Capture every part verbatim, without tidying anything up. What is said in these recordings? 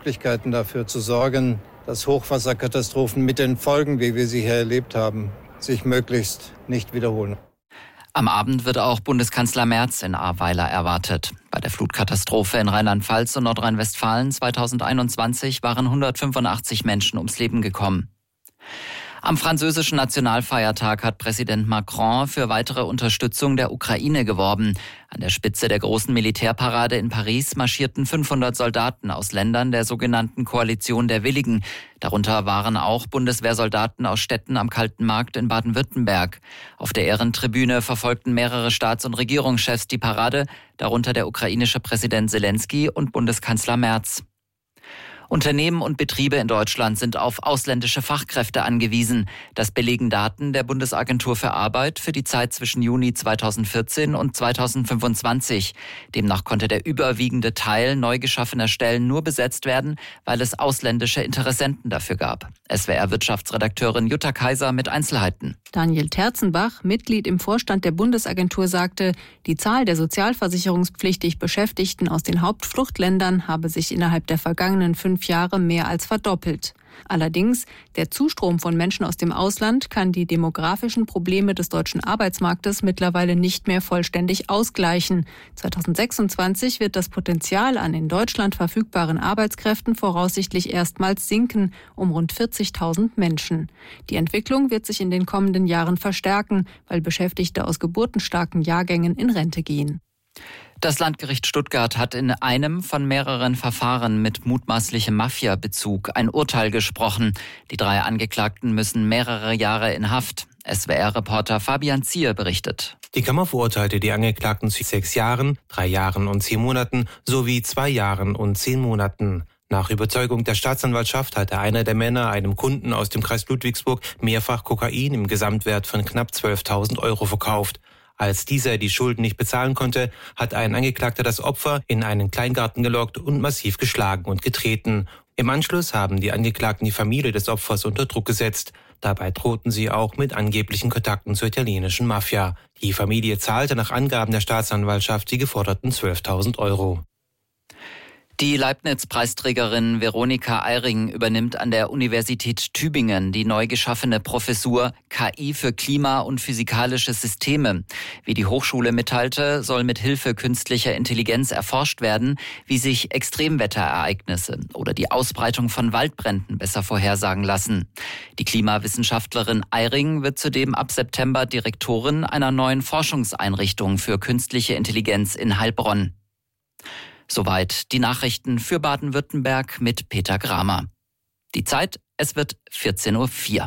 Möglichkeiten dafür zu sorgen, dass Hochwasserkatastrophen mit den Folgen, wie wir sie hier erlebt haben, sich möglichst nicht wiederholen. Am Abend wird auch Bundeskanzler Merz in Ahrweiler erwartet. Bei der Flutkatastrophe in Rheinland-Pfalz und Nordrhein-Westfalen zweitausendeinundzwanzig waren hundertfünfundachtzig Menschen ums Leben gekommen. Am französischen Nationalfeiertag hat Präsident Macron für weitere Unterstützung der Ukraine geworben. An der Spitze der großen Militärparade in Paris marschierten fünfhundert Soldaten aus Ländern der sogenannten Koalition der Willigen. Darunter waren auch Bundeswehrsoldaten aus Städten am Kalten Markt in Baden-Württemberg. Auf der Ehrentribüne verfolgten mehrere Staats- und Regierungschefs die Parade, darunter der ukrainische Präsident Selenskyj und Bundeskanzler Merz. Unternehmen und Betriebe in Deutschland sind auf ausländische Fachkräfte angewiesen. Das belegen Daten der Bundesagentur für Arbeit für die Zeit zwischen Juni zweitausendvierzehn und zweitausendfünfundzwanzig. Demnach konnte der überwiegende Teil neu geschaffener Stellen nur besetzt werden, weil es ausländische Interessenten dafür gab. S W R-Wirtschaftsredakteurin Jutta Kaiser mit Einzelheiten. Daniel Terzenbach, Mitglied im Vorstand der Bundesagentur, sagte, die Zahl der sozialversicherungspflichtig Beschäftigten aus den Hauptfluchtländern habe sich innerhalb der vergangenen fünf Jahre mehr als verdoppelt. Allerdings, der Zustrom von Menschen aus dem Ausland kann die demografischen Probleme des deutschen Arbeitsmarktes mittlerweile nicht mehr vollständig ausgleichen. zweitausendsechsundzwanzig wird das Potenzial an in Deutschland verfügbaren Arbeitskräften voraussichtlich erstmals sinken, um rund vierzigtausend Menschen. Die Entwicklung wird sich in den kommenden Jahren verstärken, weil Beschäftigte aus geburtenstarken Jahrgängen in Rente gehen. Das Landgericht Stuttgart hat in einem von mehreren Verfahren mit mutmaßlichem Mafia-Bezug ein Urteil gesprochen. Die drei Angeklagten müssen mehrere Jahre in Haft. S W R-Reporter Fabian Zier berichtet. Die Kammer verurteilte die Angeklagten zu sechs Jahren, drei Jahren und zehn Monaten sowie zwei Jahren und zehn Monaten. Nach Überzeugung der Staatsanwaltschaft hatte einer der Männer einem Kunden aus dem Kreis Ludwigsburg mehrfach Kokain im Gesamtwert von knapp zwölftausend Euro verkauft. Als dieser die Schulden nicht bezahlen konnte, hat ein Angeklagter das Opfer in einen Kleingarten gelockt und massiv geschlagen und getreten. Im Anschluss haben die Angeklagten die Familie des Opfers unter Druck gesetzt. Dabei drohten sie auch mit angeblichen Kontakten zur italienischen Mafia. Die Familie zahlte nach Angaben der Staatsanwaltschaft die geforderten zwölftausend Euro. Die Leibniz-Preisträgerin Veronika Eyring übernimmt an der Universität Tübingen die neu geschaffene Professur K I für Klima- und physikalische Systeme. Wie die Hochschule mitteilte, soll mit Hilfe künstlicher Intelligenz erforscht werden, wie sich Extremwetterereignisse oder die Ausbreitung von Waldbränden besser vorhersagen lassen. Die Klimawissenschaftlerin Eyring wird zudem ab September Direktorin einer neuen Forschungseinrichtung für künstliche Intelligenz in Heilbronn. Soweit die Nachrichten für Baden-Württemberg mit Peter Gramer. Die Zeit, es wird vierzehn Uhr vier.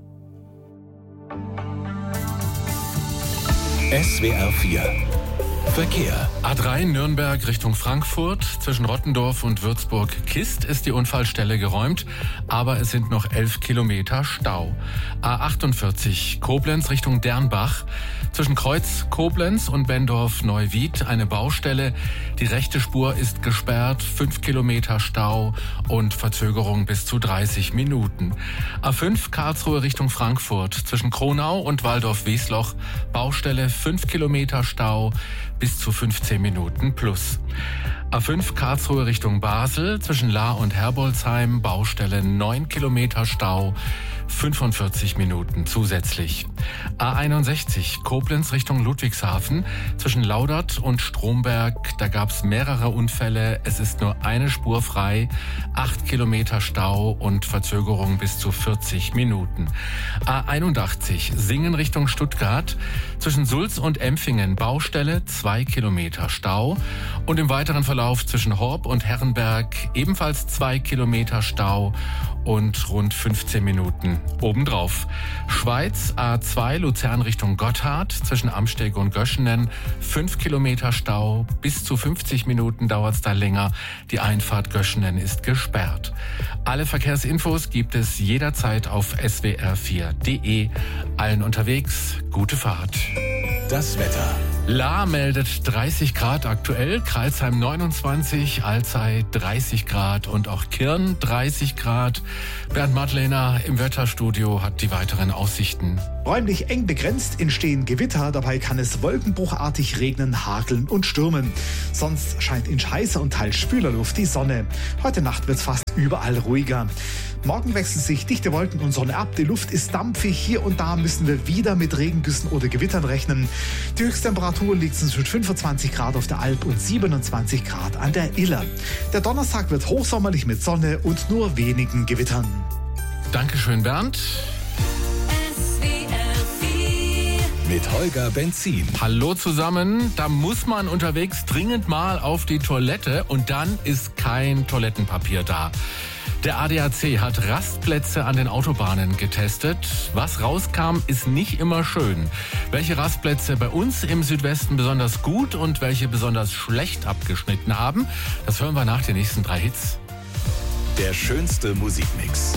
S W R vier Verkehr. A drei Nürnberg Richtung Frankfurt. Zwischen Rottendorf und Würzburg-Kist ist die Unfallstelle geräumt, aber es sind noch elf Kilometer Stau. A achtundvierzig Koblenz Richtung Dernbach. Zwischen Kreuz Koblenz und Bendorf-Neuwied eine Baustelle. Die rechte Spur ist gesperrt, fünf Kilometer Stau und Verzögerung bis zu dreißig Minuten. A fünf Karlsruhe Richtung Frankfurt. Zwischen Kronau und Waldorf-Wiesloch Baustelle, fünf Kilometer Stau bis zu fünfzehn Minuten plus. A fünf Karlsruhe Richtung Basel, zwischen Lahr und Herbolzheim, Baustelle neun Kilometer Stau, fünfundvierzig Minuten zusätzlich. A einundsechzig Koblenz Richtung Ludwigshafen, zwischen Laudert und Stromberg, da gab es mehrere Unfälle, es ist nur eine Spur frei, acht Kilometer Stau und Verzögerung bis zu vierzig Minuten. A einundachtzig Singen Richtung Stuttgart, zwischen Sulz und Empfingen, Baustelle, zwei Kilometer Stau und im weiteren Verlauf zwischen Horb und Herrenberg ebenfalls zwei Kilometer Stau und rund fünfzehn Minuten obendrauf. Schweiz A zwei Luzern Richtung Gotthard, zwischen Amsteg und Göschenen, fünf Kilometer Stau, bis zu fünfzig Minuten dauert es da länger. Die Einfahrt Göschenen ist gesperrt. Alle Verkehrsinfos gibt es jederzeit auf S W R vier Punkt de. Allen unterwegs, gute Fahrt. Das Wetter. La meldet dreißig Grad aktuell, Crailsheim neunundzwanzig, Alzey dreißig Grad und auch Kirn dreißig Grad. Bernd Madlener im Wetterstudio hat die weiteren Aussichten. Räumlich eng begrenzt entstehen Gewitter, dabei kann es wolkenbruchartig regnen, hageln und stürmen. Sonst scheint in heißer und teils schwüler Luft die Sonne. Heute Nacht wird es fast überall ruhiger. Morgen wechseln sich dichte Wolken und Sonne ab. Die Luft ist dampfig. Hier und da müssen wir wieder mit Regengüssen oder Gewittern rechnen. Die Höchsttemperatur liegt zwischen fünfundzwanzig Grad auf der Alp und siebenundzwanzig Grad an der Iller. Der Donnerstag wird hochsommerlich mit Sonne und nur wenigen Gewittern. Dankeschön, Bernd. Mit Holger Benzin. Hallo zusammen. Da muss man unterwegs dringend mal auf die Toilette und dann ist kein Toilettenpapier da. Der A D A C hat Rastplätze an den Autobahnen getestet. Was rauskam, ist nicht immer schön. Welche Rastplätze bei uns im Südwesten besonders gut und welche besonders schlecht abgeschnitten haben, das hören wir nach den nächsten drei Hits. Der schönste Musikmix.